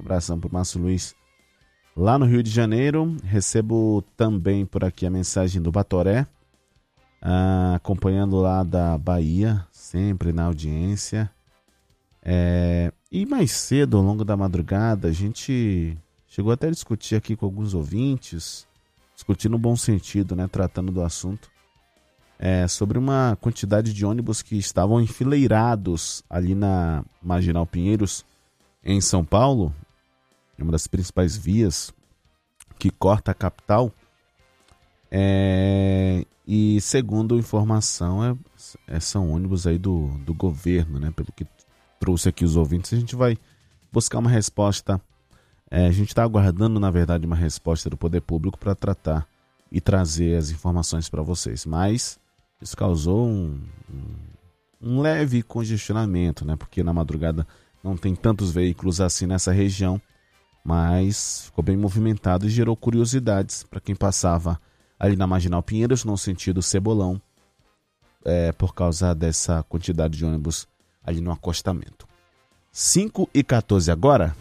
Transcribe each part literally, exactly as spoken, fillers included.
abração para o Márcio Luiz lá no Rio de Janeiro. Recebo também por aqui a mensagem do Batoré, ah, acompanhando lá da Bahia, sempre na audiência. É, e mais cedo, ao longo da madrugada, a gente chegou até a discutir aqui com alguns ouvintes, discutir no bom sentido, né, tratando do assunto, é, sobre uma quantidade de ônibus que estavam enfileirados ali na Marginal Pinheiros, em São Paulo, uma das principais vias que corta a capital. É, e segundo informação, é, é, são ônibus aí do, do governo, né? Pelo que trouxe aqui os ouvintes, a gente vai buscar uma resposta. É, a gente está aguardando, na verdade, uma resposta do poder público para tratar e trazer as informações para vocês. Mas isso causou um, um, um leve congestionamento, né? Porque na madrugada não tem tantos veículos assim nessa região, mas ficou bem movimentado e gerou curiosidades para quem passava ali na Marginal Pinheiros, no sentido Cebolão, é, por causa dessa quantidade de ônibus ali no acostamento. cinco e quatorze agora.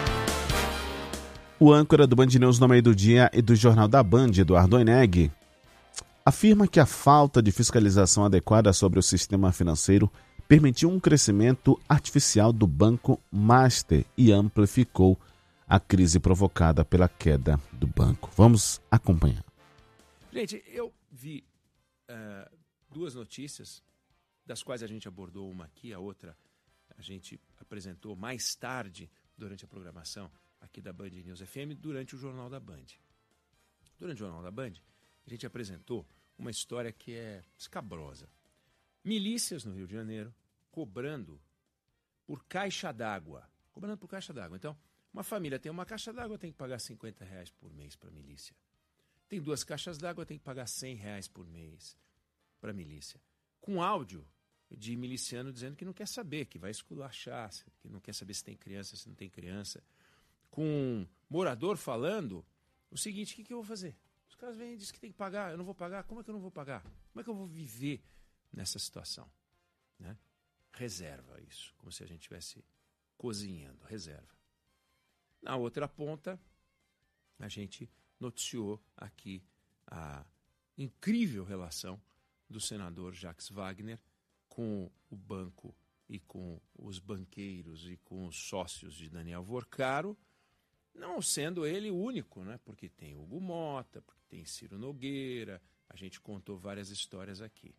O âncora do Band News no meio do dia e do Jornal da Band, Eduardo Oineg, afirma que a falta de fiscalização adequada sobre o sistema financeiro permitiu um crescimento artificial do Banco Master e amplificou a crise provocada pela queda do banco. Vamos acompanhar. Gente, eu vi uh, duas notícias, das quais a gente abordou uma aqui, a outra a gente apresentou mais tarde durante a programação aqui da Band News F M, durante o Jornal da Band. Durante o Jornal da Band, a gente apresentou uma história que é escabrosa. Milícias no Rio de Janeiro cobrando por caixa d'água. Cobrando por caixa d'água. Então, uma família tem uma caixa d'água, tem que pagar cinquenta reais por mês para a milícia. Tem duas caixas d'água, tem que pagar cem reais por mês para a milícia. Com áudio de miliciano dizendo que não quer saber, que vai esculachar, que não quer saber se tem criança, se não tem criança. Com morador falando o seguinte: o que, que eu vou fazer? Os caras vêm e dizem que tem que pagar, eu não vou pagar. Como é que eu não vou pagar? Como é que eu vou viver nessa situação? Né? Reserva isso, como se a gente estivesse cozinhando, reserva. Na outra ponta, a gente noticiou aqui a incrível relação do senador Jacques Wagner com o banco e com os banqueiros e com os sócios de Daniel Vorcaro, não sendo ele o único, né? Porque tem Hugo Mota, porque tem Ciro Nogueira, a gente contou várias histórias aqui.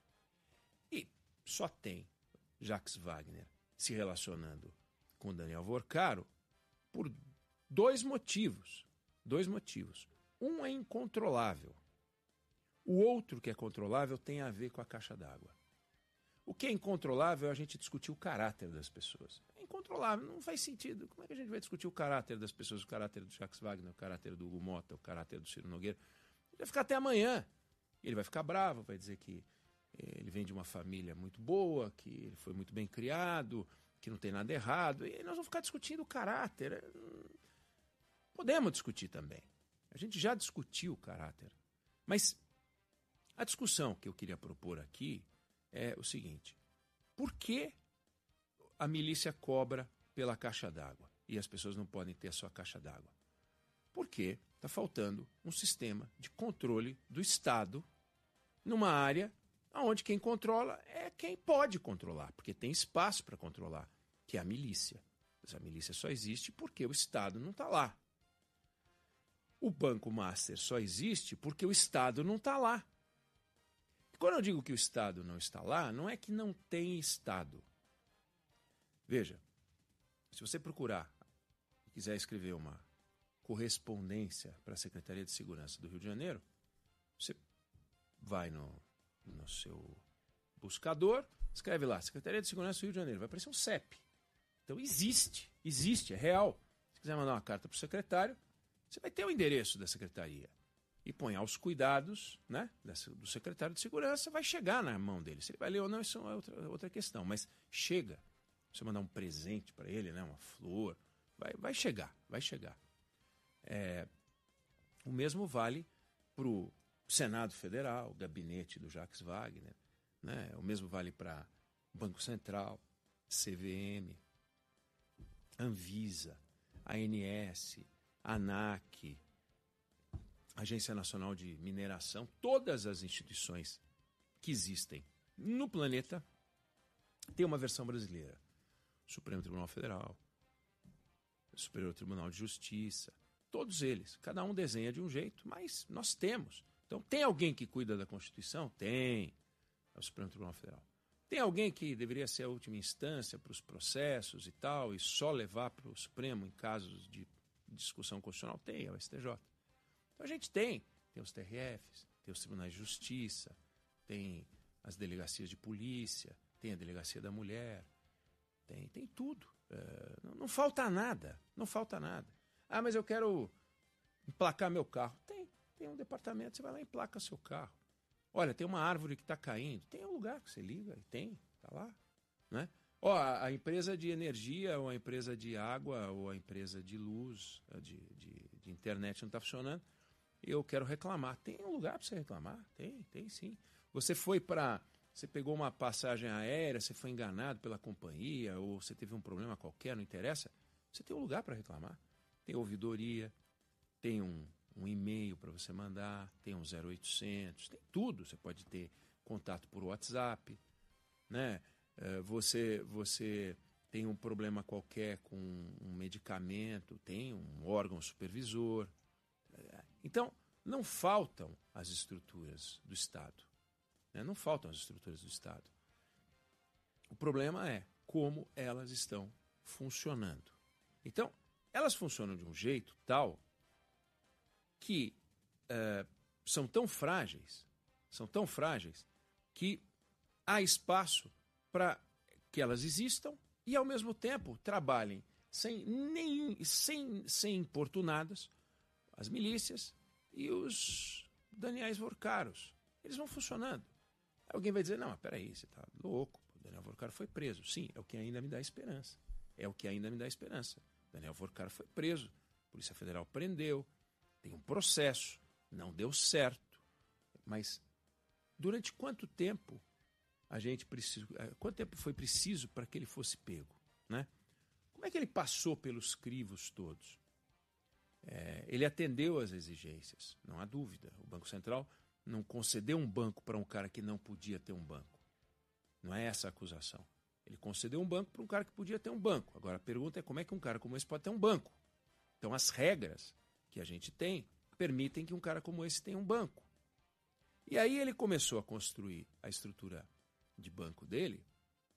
E só tem Jacques Wagner se relacionando com Daniel Vorcaro por dois motivos. Dois motivos. Um é incontrolável. O outro, que é controlável, tem a ver com a caixa d'água. O que é incontrolável é a gente discutir o caráter das pessoas. É incontrolável, não faz sentido. Como é que a gente vai discutir o caráter das pessoas, o caráter do Jacques Wagner, o caráter do Hugo Mota, o caráter do Ciro Nogueira? Ele vai ficar até amanhã. Ele vai ficar bravo, vai dizer que ele vem de uma família muito boa, que ele foi muito bem criado, que não tem nada errado. E nós vamos ficar discutindo o caráter. Podemos discutir também. A gente já discutiu o caráter. Mas a discussão que eu queria propor aqui é o seguinte: por que a milícia cobra pela caixa d'água e as pessoas não podem ter a sua caixa d'água? Porque está faltando um sistema de controle do Estado numa área onde quem controla é quem pode controlar, porque tem espaço para controlar, que é a milícia. Essa milícia só existe porque o Estado não está lá. O Banco Master só existe porque o Estado não está lá. E quando eu digo que o Estado não está lá, não é que não tem Estado. Veja, se você procurar e quiser escrever uma correspondência para a Secretaria de Segurança do Rio de Janeiro, você vai no, no seu buscador, escreve lá, Secretaria de Segurança do Rio de Janeiro, vai aparecer um C E P. Então existe, existe, é real. Se quiser mandar uma carta para o secretário, você vai ter o endereço da secretaria e põe aos cuidados, né, do secretário de segurança, vai chegar na mão dele. Se ele vai ler ou não, isso é outra, outra questão, mas chega. Se você mandar um presente para ele, né, uma flor, vai, vai chegar, vai chegar. É, o mesmo vale para o Senado Federal, o gabinete do Jacques Wagner, né, o mesmo vale para Banco Central, C V M, Anvisa. A ANS, a ANAC, Agência Nacional de Mineração, todas as instituições que existem no planeta têm uma versão brasileira. Supremo Tribunal Federal, Superior Tribunal de Justiça, todos eles. Cada um desenha de um jeito, mas nós temos. Então, tem alguém que cuida da Constituição? Tem. É o Supremo Tribunal Federal. Tem alguém que deveria ser a última instância para os processos e tal, e só levar para o Supremo em casos de discussão constitucional? Tem, é o S T J. Então a gente tem, tem os T R Fs, tem os tribunais de justiça, tem as delegacias de polícia, tem a delegacia da mulher, tem, tem tudo. É, não, não falta nada, não falta nada. Ah, mas eu quero emplacar meu carro. Tem, tem um departamento, você vai lá e emplaca seu carro. Olha, tem uma árvore que está caindo, tem um lugar que você liga, e tem, está lá, né? Ó, a, a empresa de energia, ou a empresa de água, ou a empresa de luz, de, de, de internet não está funcionando, eu quero reclamar. Tem um lugar para você reclamar? Tem, tem sim. Você foi para... Você pegou uma passagem aérea, você foi enganado pela companhia, ou você teve um problema qualquer, não interessa. Você tem um lugar para reclamar. Tem ouvidoria, tem um, um e-mail para você mandar, tem um zero oitocentos, tem tudo. Você pode ter contato por WhatsApp, né? Você, você tem um problema qualquer com um medicamento, tem um órgão supervisor. Então, não faltam as estruturas do Estado. Né? Não faltam as estruturas do Estado. O problema é como elas estão funcionando. Então, elas funcionam de um jeito tal que uh, são tão frágeis, são tão frágeis que há espaço para que elas existam e, ao mesmo tempo, trabalhem sem, nem, sem, sem importunadas as milícias e os Daniels Vorcaros. Eles vão funcionando. Alguém vai dizer, não, mas peraí, você está louco. O Daniel Vorcaro foi preso. Sim, é o que ainda me dá esperança. É o que ainda me dá esperança. O Daniel Vorcaro foi preso. A Polícia Federal prendeu. Tem um processo. Não deu certo. Mas durante quanto tempo a gente precisa, quanto tempo foi preciso para que ele fosse pego, né? Como é que ele passou pelos crivos todos? É, ele atendeu às exigências, não há dúvida. O Banco Central não concedeu um banco para um cara que não podia ter um banco. Não é essa a acusação. Ele concedeu um banco para um cara que podia ter um banco. Agora a pergunta é como é que um cara como esse pode ter um banco? Então as regras que a gente tem permitem que um cara como esse tenha um banco. E aí ele começou a construir a estrutura de banco dele,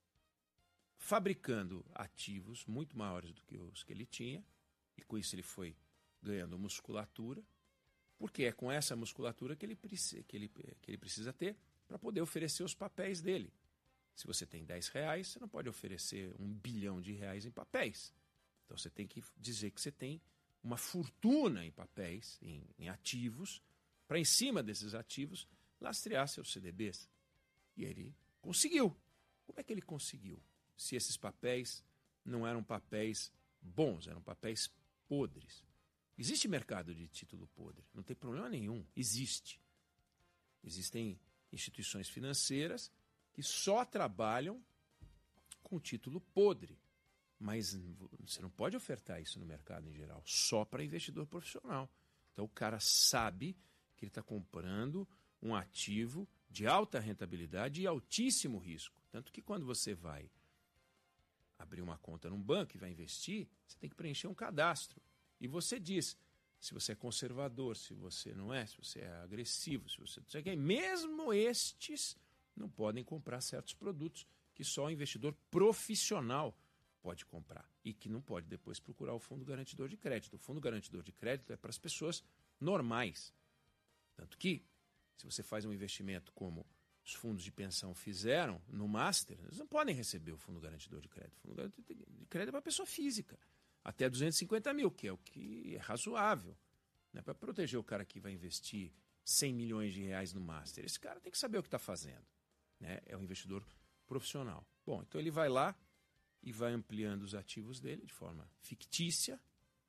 fabricando ativos muito maiores do que os que ele tinha, e com isso ele foi ganhando musculatura, porque é com essa musculatura que ele, que ele, que ele precisa ter para poder oferecer os papéis dele. Se você tem dez reais, você não pode oferecer um bilhão de reais em papéis. Então você tem que dizer que você tem uma fortuna em papéis, em, em ativos, para em cima desses ativos lastrear seus C D Bs. E ele conseguiu. Como é que ele conseguiu? Se esses papéis não eram papéis bons, eram papéis podres. Existe mercado de título podre, não tem problema nenhum, existe. Existem instituições financeiras que só trabalham com título podre, mas você não pode ofertar isso no mercado em geral, só para investidor profissional. Então o cara sabe que ele está comprando um ativo de alta rentabilidade e altíssimo risco. Tanto que quando você vai abrir uma conta num banco e vai investir, você tem que preencher um cadastro. E você diz se você é conservador, se você não é, se você é agressivo, se você não sei o que. Mesmo estes não podem comprar certos produtos que só o investidor profissional pode comprar e que não pode depois procurar o fundo garantidor de crédito. O fundo garantidor de crédito é para as pessoas normais. Tanto que, se você faz um investimento como os fundos de pensão fizeram no Master, eles não podem receber o fundo garantidor de crédito. O fundo garantidor de crédito é para pessoa física. Até duzentos e cinquenta mil, que é o que é razoável. Né? Para proteger o cara que vai investir cem milhões de reais no Master. Esse cara tem que saber o que está fazendo. Né? É um investidor profissional. Bom, então ele vai lá e vai ampliando os ativos dele de forma fictícia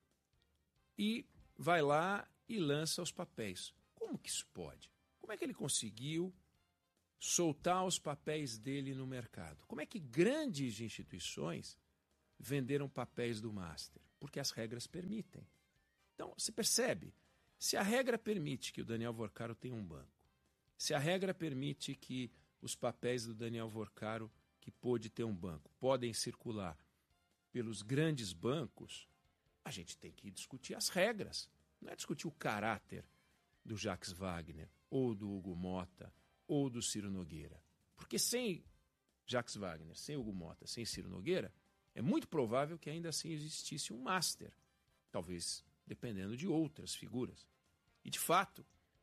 e vai lá e lança os papéis. Como que isso pode? Como é que ele conseguiu soltar os papéis dele no mercado? Como é que grandes instituições venderam papéis do Master, porque as regras permitem. Então, você percebe, se a regra permite que o Daniel Vorcaro tenha um banco, se a regra permite que os papéis do Daniel Vorcaro, que pôde ter um banco, podem circular pelos grandes bancos, a gente tem que discutir as regras. Não é discutir o caráter do Jacques Wagner, ou do Hugo Motta, ou do Ciro Nogueira. Porque sem Jacques Wagner, sem Hugo Motta, sem Ciro Nogueira, é muito provável que ainda assim existisse um Master. Talvez dependendo de outras figuras. E, de fato,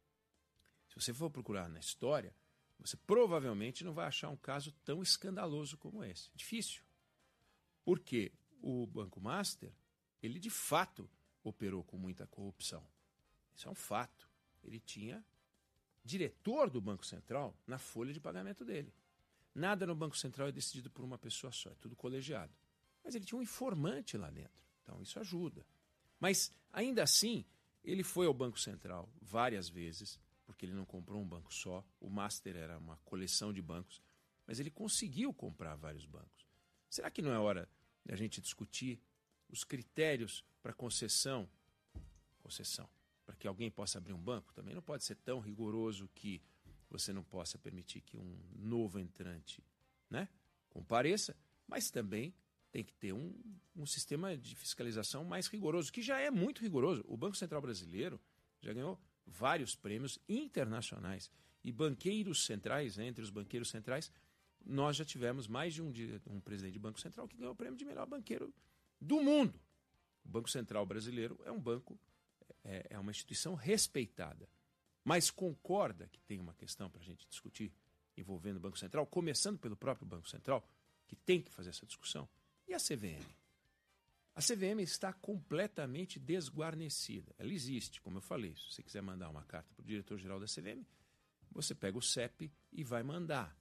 se você for procurar na história, você provavelmente não vai achar um caso tão escandaloso como esse. Difícil. Porque o Banco Master, ele de fato operou com muita corrupção. Isso é um fato. Ele tinha diretor do Banco Central na folha de pagamento dele. Nada no Banco Central é decidido por uma pessoa só, é tudo colegiado. Mas ele tinha um informante lá dentro, então isso ajuda. Mas, ainda assim, ele foi ao Banco Central várias vezes, porque ele não comprou um banco só, o Master era uma coleção de bancos, mas ele conseguiu comprar vários bancos. Será que não é hora da gente discutir os critérios para concessão? Concessão. Para que alguém possa abrir um banco, também não pode ser tão rigoroso que você não possa permitir que um novo entrante, né, compareça, mas também tem que ter um, um sistema de fiscalização mais rigoroso, que já é muito rigoroso. O Banco Central Brasileiro já ganhou vários prêmios internacionais. E banqueiros centrais, né, entre os banqueiros centrais, nós já tivemos mais de um, de um presidente de Banco Central que ganhou o prêmio de melhor banqueiro do mundo. O Banco Central Brasileiro é um banco, é, é uma instituição respeitada. Mas concorda que tem uma questão para a gente discutir envolvendo o Banco Central, começando pelo próprio Banco Central, que tem que fazer essa discussão. E a C V M? A C V M está completamente desguarnecida. Ela existe, como eu falei. Se você quiser mandar uma carta para o diretor-geral da C V M, você pega o C E P e vai mandar.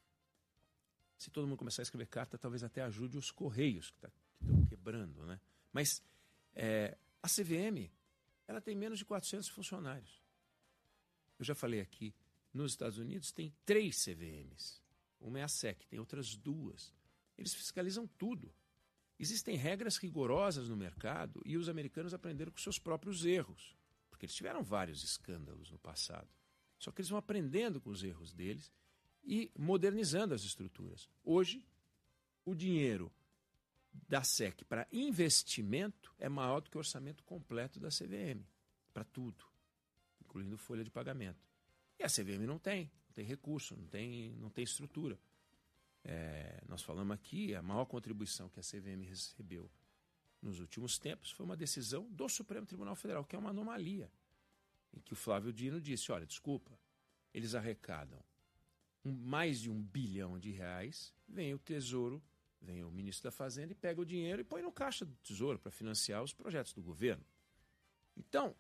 Se todo mundo começar a escrever carta, talvez até ajude os Correios, que tá, estão quebrando, né? Mas é, a C V M, ela tem menos de quatrocentos funcionários. Eu já falei aqui, nos Estados Unidos tem três C V Ms. Uma é a S E C, tem outras duas. Eles fiscalizam tudo. Existem regras rigorosas no mercado e os americanos aprenderam com seus próprios erros, porque eles tiveram vários escândalos no passado. Só que eles vão aprendendo com os erros deles e modernizando as estruturas. Hoje, o dinheiro da S E C para investimento é maior do que o orçamento completo da C V M, para tudo, incluindo folha de pagamento. E a C V M não tem, não tem recurso, não tem, não tem estrutura. É, nós falamos aqui, a maior contribuição que a C V M recebeu nos últimos tempos foi uma decisão do Supremo Tribunal Federal, que é uma anomalia, em que o Flávio Dino disse, olha, desculpa, eles arrecadam um, mais de um bilhão de reais, vem o Tesouro, vem o ministro da Fazenda e pega o dinheiro e põe no caixa do Tesouro para financiar os projetos do governo. Então,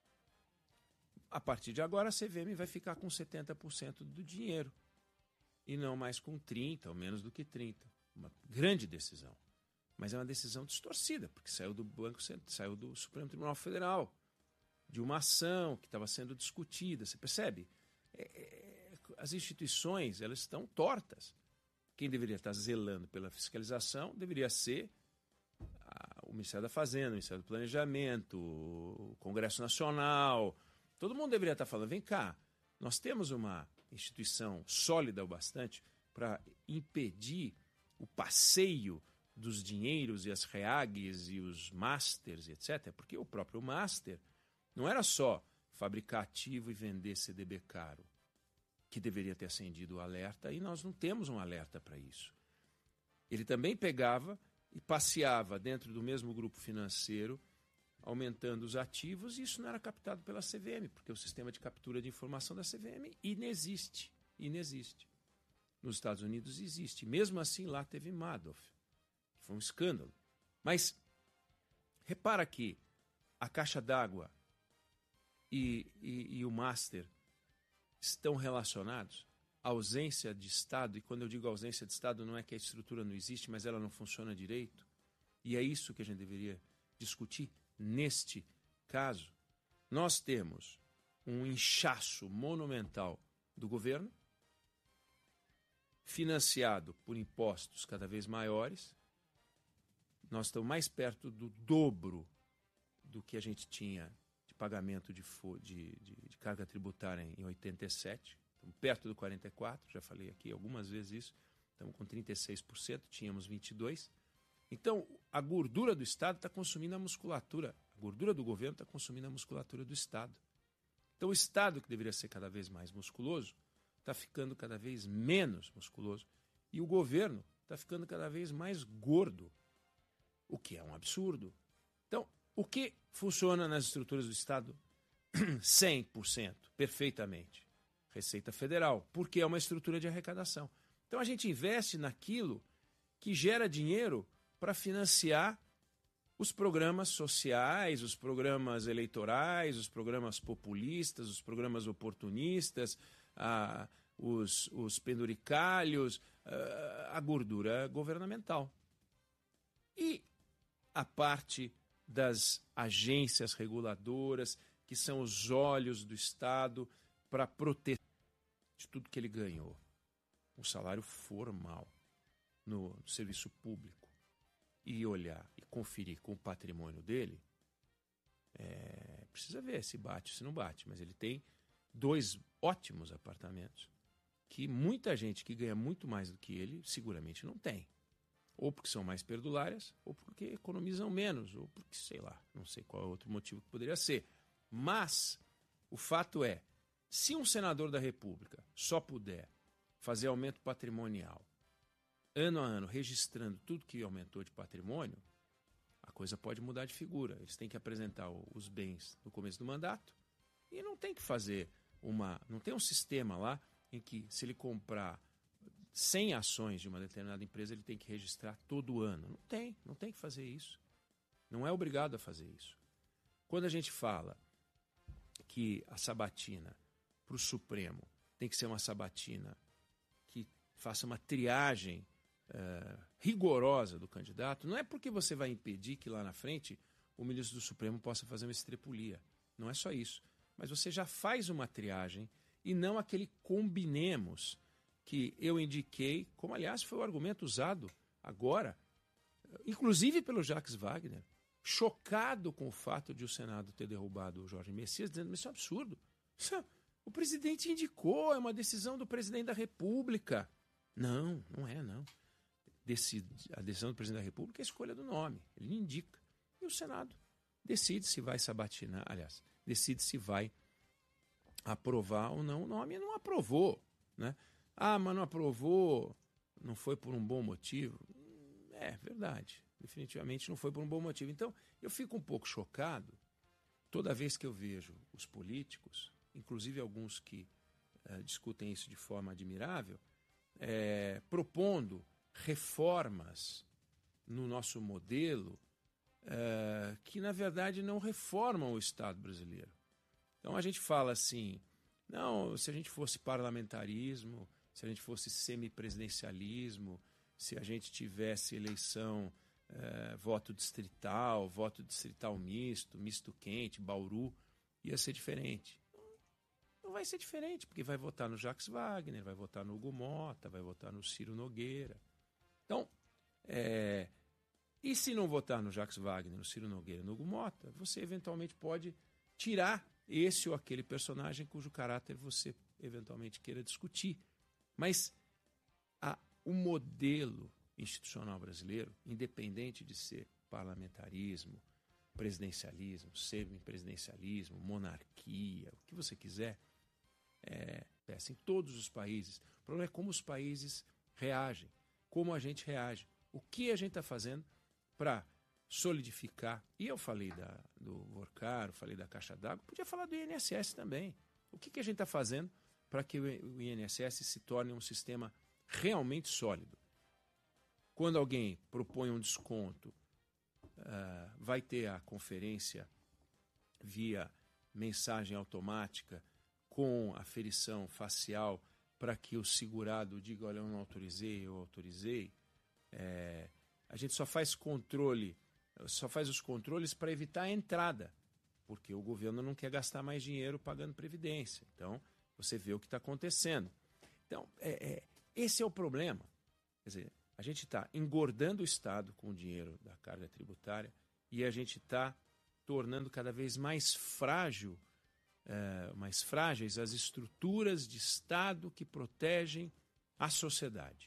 a partir de agora, a C V M vai ficar com setenta por cento do dinheiro e não mais com trinta por cento, ou menos do que trinta por cento. Uma grande decisão. Mas é uma decisão distorcida, porque saiu do Banco saiu do Supremo Tribunal Federal, de uma ação que estava sendo discutida. Você percebe? É, é, as instituições, elas estão tortas. Quem deveria estar zelando pela fiscalização deveria ser a, o Ministério da Fazenda, o Ministério do Planejamento, o Congresso Nacional. Todo mundo deveria estar falando, vem cá, nós temos uma instituição sólida o bastante para impedir o passeio dos dinheiros e as reagues e os masters, etcétera. Porque o próprio master não era só fabricar ativo e vender C D B caro, que deveria ter acendido o alerta, e nós não temos um alerta para isso. Ele também pegava e passeava dentro do mesmo grupo financeiro, aumentando os ativos, e isso não era captado pela C V M, porque o sistema de captura de informação da C V M inexiste. Inexiste. Nos Estados Unidos existe. Mesmo assim, lá teve Madoff, que foi um escândalo. Mas repara que a caixa d'água e, e, e o master estão relacionados. A ausência de Estado, e quando eu digo ausência de Estado, não é que a estrutura não existe, mas ela não funciona direito. E é isso que a gente deveria discutir. Neste caso, nós temos um inchaço monumental do governo, financiado por impostos cada vez maiores, nós estamos mais perto do dobro do que a gente tinha de pagamento de, de, de, de carga tributária em oitenta e sete. Estamos perto do quarenta e quatro por cento, já falei aqui algumas vezes isso. Estamos com trinta e seis por cento, tínhamos vinte e dois por cento. Então, a gordura do Estado está consumindo a musculatura. A gordura do governo está consumindo a musculatura do Estado. Então, o Estado, que deveria ser cada vez mais musculoso, está ficando cada vez menos musculoso. E o governo está ficando cada vez mais gordo, o que é um absurdo. Então, o que funciona nas estruturas do Estado cem por cento, perfeitamente? Receita Federal, porque é uma estrutura de arrecadação. Então, a gente investe naquilo que gera dinheiro para financiar os programas sociais, os programas eleitorais, os programas populistas, os programas oportunistas, ah, os, os penduricalhos, ah, a gordura governamental. E a parte das agências reguladoras, que são os olhos do Estado para proteger de tudo que ele ganhou. Um salário formal no serviço público. E olhar e conferir com o patrimônio dele, é, precisa ver se bate ou se não bate, mas ele tem dois ótimos apartamentos que muita gente que ganha muito mais do que ele seguramente não tem. Ou porque são mais perdulárias, ou porque economizam menos, ou porque, sei lá, não sei qual é o outro motivo que poderia ser. Mas o fato é, se um senador da República só puder fazer aumento patrimonial ano a ano, registrando tudo que aumentou de patrimônio, a coisa pode mudar de figura. Eles têm que apresentar os bens no começo do mandato e não tem que fazer uma... Não tem um sistema lá em que, se ele comprar cem ações de uma determinada empresa, ele tem que registrar todo ano. Não tem, não tem que fazer isso. Não é obrigado a fazer isso. Quando a gente fala que a sabatina para o Supremo tem que ser uma sabatina que faça uma triagem Uh, rigorosa do candidato, não é porque você vai impedir que lá na frente o ministro do Supremo possa fazer uma estrepulia. Não é só isso. Mas você já faz uma triagem e não aquele combinemos que eu indiquei, como aliás foi o argumento usado agora, inclusive pelo Jacques Wagner, chocado com o fato de o Senado ter derrubado o Jorge Messias, dizendo que isso é um absurdo. Isso é, o presidente indicou, é uma decisão do presidente da República. Não, não é, não. Decide, a decisão do presidente da República é a escolha do nome, ele indica. E o Senado decide se vai sabatinar, aliás, decide se vai aprovar ou não o nome, e não aprovou. Né? Ah, mas não aprovou, não foi por um bom motivo. É verdade, definitivamente não foi por um bom motivo. Então, eu fico um pouco chocado toda vez que eu vejo os políticos, inclusive alguns que uh, discutem isso de forma admirável, é, propondo reformas no nosso modelo uh, que, na verdade, não reformam o Estado brasileiro. Então, a gente fala assim, não, se a gente fosse parlamentarismo, se a gente fosse semipresidencialismo, se a gente tivesse eleição, uh, voto distrital, voto distrital misto, misto quente, Bauru, ia ser diferente. Não vai ser diferente, porque vai votar no Jacques Wagner, vai votar no Hugo Mota, vai votar no Ciro Nogueira. Então, é, e se não votar no Jacques Wagner, no Ciro Nogueira, no Hugo Mota, você eventualmente pode tirar esse ou aquele personagem cujo caráter você eventualmente queira discutir. Mas a, o modelo institucional brasileiro, independente de ser parlamentarismo, presidencialismo, semipresidencialismo, monarquia, o que você quiser, é, é assim, em todos os países. O problema é como os países reagem. Como a gente reage, o que a gente está fazendo para solidificar. E eu falei da, do Vorcaro, falei da Caixa d'Água, podia falar do I N S S também. O que, que a gente está fazendo para que o I N S S se torne um sistema realmente sólido? Quando alguém propõe um desconto, uh, vai ter a conferência via mensagem automática com aferição facial para que o segurado diga, olha, eu não autorizei, eu autorizei. É, a gente só faz controle, só faz os controles para evitar a entrada, porque o governo não quer gastar mais dinheiro pagando previdência. Então, você vê o que está acontecendo. Então, é, é, esse é o problema. Quer dizer, A gente está engordando o Estado com o dinheiro da carga tributária e a gente está tornando cada vez mais frágil, é, mais frágeis as estruturas de Estado que protegem a sociedade.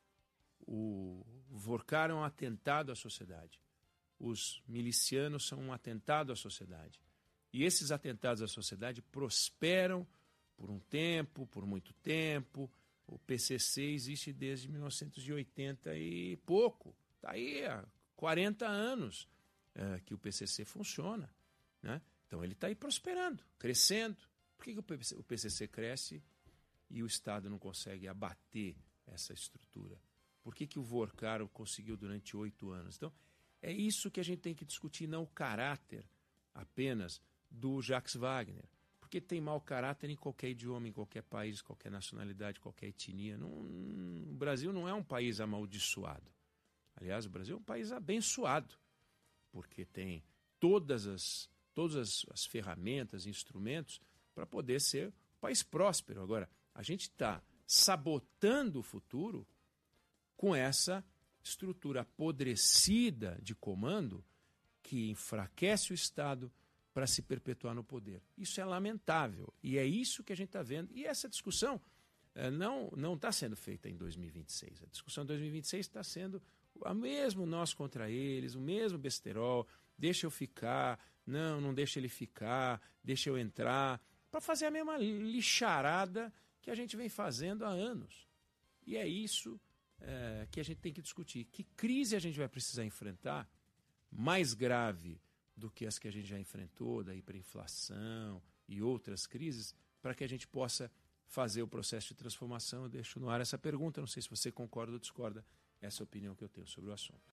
O Vorcar é um atentado à sociedade. Os milicianos são um atentado à sociedade. E esses atentados à sociedade prosperam por um tempo, por muito tempo. O P C C existe desde mil novecentos e oitenta e pouco. Está aí há quarenta anos é, que o P C C funciona, né? Então ele está aí prosperando, crescendo. Por que, que o P C C cresce e o Estado não consegue abater essa estrutura? Por que, que o Vorcar conseguiu durante oito anos? Então, é isso que a gente tem que discutir, não o caráter apenas do Jacques Wagner. Porque tem mau caráter em qualquer idioma, em qualquer país, qualquer nacionalidade, qualquer etnia. Não, o Brasil não é um país amaldiçoado. Aliás, o Brasil é um país abençoado, porque tem todas as, todas as, as ferramentas, instrumentos para poder ser um país próspero. Agora, a gente está sabotando o futuro com essa estrutura apodrecida de comando que enfraquece o Estado para se perpetuar no poder. Isso é lamentável e é isso que a gente está vendo. E essa discussão eh, não não está sendo feita em dois mil e vinte e seis. A discussão de dois mil e vinte e seis está sendo o mesmo nós contra eles, o mesmo besterol, deixa eu ficar, não, não deixa ele ficar, deixa eu entrar, para fazer a mesma lixarada que a gente vem fazendo há anos. E é isso é, que a gente tem que discutir. Que crise a gente vai precisar enfrentar, mais grave do que as que a gente já enfrentou, da hiperinflação e outras crises, para que a gente possa fazer o processo de transformação. Eu deixo no ar essa pergunta, não sei se você concorda ou discorda, essa é a opinião que eu tenho sobre o assunto.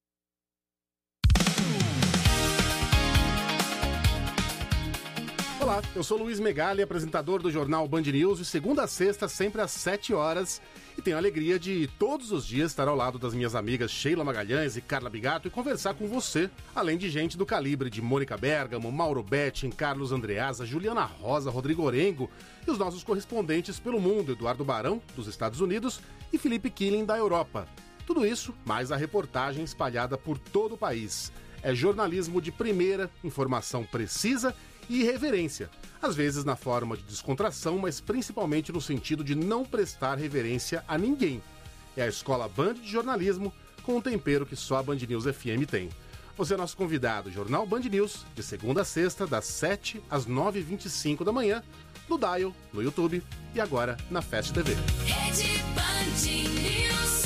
Olá, eu sou Luiz Megali, apresentador do jornal Band News, de segunda a sexta, sempre às sete horas, e tenho a alegria de todos os dias estar ao lado das minhas amigas Sheila Magalhães e Carla Bigato e conversar com você, além de gente do calibre de Mônica Bergamo, Mauro Betting, Carlos Andreasa, Juliana Rosa, Rodrigo Orengo e os nossos correspondentes pelo mundo, Eduardo Barão, dos Estados Unidos, e Felipe Killing, da Europa. Tudo isso, mais a reportagem espalhada por todo o país. É jornalismo de primeira, informação precisa e irreverência, às vezes na forma de descontração, mas principalmente no sentido de não prestar reverência a ninguém. É a Escola Band de Jornalismo, com um tempero que só a Band News F M tem. Você é nosso convidado, Jornal Band News, de segunda a sexta, das sete às nove e vinte e cinco da manhã, no Dial, no YouTube e agora na Fast T V. Rede Band News.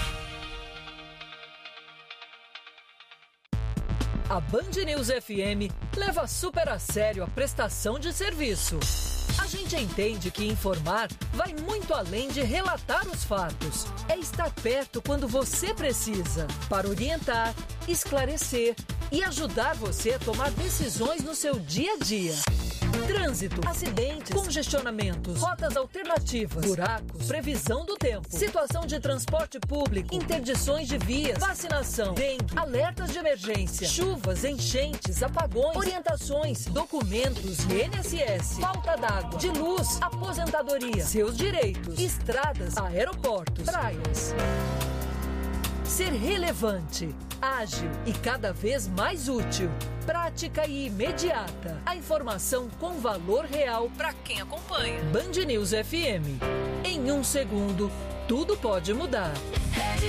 A Band News F M leva super a sério a prestação de serviço. A gente entende que informar vai muito além de relatar os fatos. É estar perto quando você precisa, para orientar, esclarecer e ajudar você a tomar decisões no seu dia a dia. Trânsito, acidentes, congestionamentos, rotas alternativas, buracos, previsão do tempo, situação de transporte público, interdições de vias, vacinação, dengue, alertas de emergência, chuvas, enchentes, apagões, orientações, documentos, I N S S, falta d'água, de luz, aposentadoria, seus direitos, estradas, aeroportos, praias. Ser relevante, ágil e cada vez mais útil. Prática e imediata. A informação com valor real para quem acompanha. Band News F M. Em um segundo, tudo pode mudar.